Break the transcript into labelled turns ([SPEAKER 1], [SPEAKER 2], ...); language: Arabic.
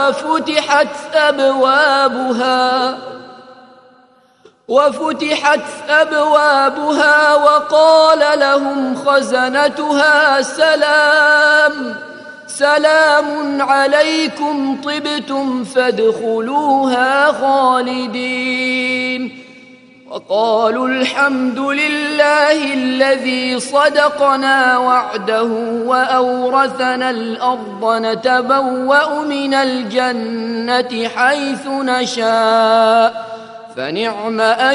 [SPEAKER 1] وفتحت أبوابها وقال لهم خزنتها سلام عليكم طبتم فادخلوها خالدين. وقالوا الحمد لله الذي صدقنا وعده وأورثنا الأرض نتبوأ من الجنة حيث نشاء فنعم